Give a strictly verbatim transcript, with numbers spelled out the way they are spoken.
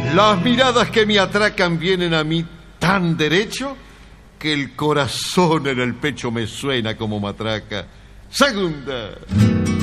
Las miradas que me atracan vienen a mí tan derecho que el corazón en el pecho me suena como matraca. Segunda.